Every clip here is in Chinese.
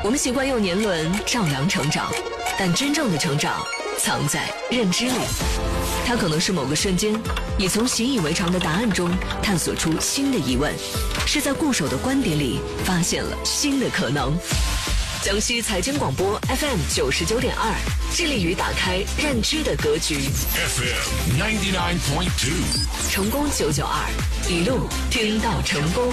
我们习惯用年轮丈量成长，但真正的成长藏在认知里。它可能是某个瞬间，你从习以为常的答案中探索出新的疑问，是在固守的观点里发现了新的可能。江西财经广播 FM 99.2，致力于打开认知的格局。 FM 99.2， 成功992，一路听到成功。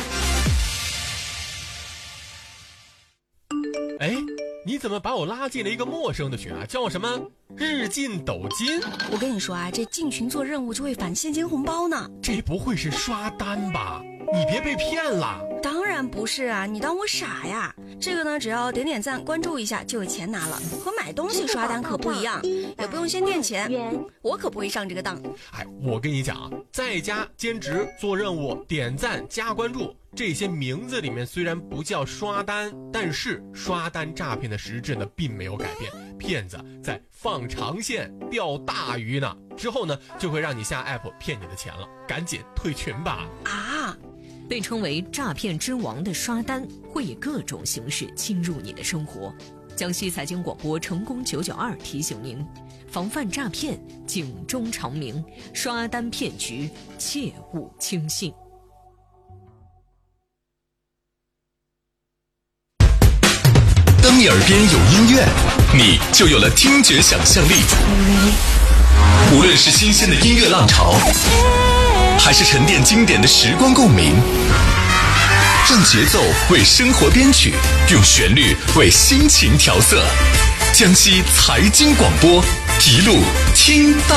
哎，你怎么把我拉进了一个陌生的群啊？叫什么日进斗金？ 我跟你说啊，这进群做任务就会返现金红包呢。 这不会是刷单吧？你别被骗了。 当然不是啊，你当我傻呀？这个呢，只要点点赞关注一下就有钱拿了，和买东西刷单可不一样，也不用先垫钱，我可不会上这个当。 哎，我跟你讲啊，在家兼职做任务点赞加关注，这些名字里面虽然不叫刷单，但是刷单诈骗的实质呢并没有改变，骗子在放长线钓大鱼呢，之后呢就会让你下 app 骗你的钱了，赶紧退群吧。 啊， 被称为诈骗之王的刷单会以各种形式侵入你的生活。江西财经广播成功992提醒您，防范诈骗，警钟长鸣，刷单骗局切勿轻信。 当你耳边有音乐，你就有了听觉想象力。无论是新鲜的音乐浪潮，还是沉淀经典的时光共鸣，让节奏为生活编曲，用旋律为心情调色。江西财经广播，一路听到